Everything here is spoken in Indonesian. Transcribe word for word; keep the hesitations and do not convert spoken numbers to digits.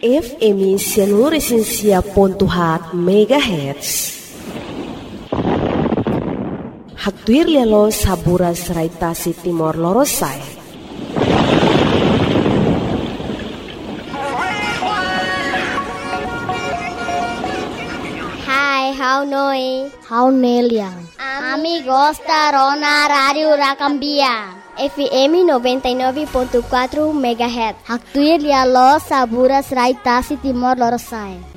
F M Seluruh ponto hat megahertz. Haktuir lelo sabura seraitasi Timor Lorosai. Hai, how noi? How neliang? Amigos da Rona Radio Rakambia. F M noventa e nove ponto quatro megahertz. Haktuir lelo sabura seraitasi Timor Lorosai.